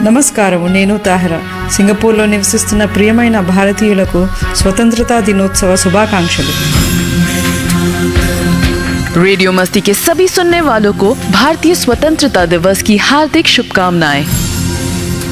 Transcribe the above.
నమస్కారము, నేను తాహిరా. సింగపూర్లో నివసిస్తున్న ప్రియమైన భారతీయులకు స్వతంత్రతా దినోత్సవ శుభాకాంక్షలు. रेडियो मस्ती के सभी सुनने वालों को भारतीय स्वतंत्रता दिवस की हार्दिक शुभकामनाएं।